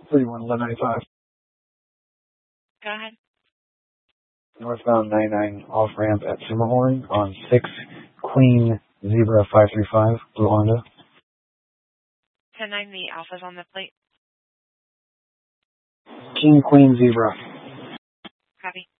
311195. Go ahead. Northbound 99 off ramp at Silverhorn on 6 Queen Zebra 535, Blue Honda. 10-9, the Alpha's on the plate. King Queen Zebra. Copy.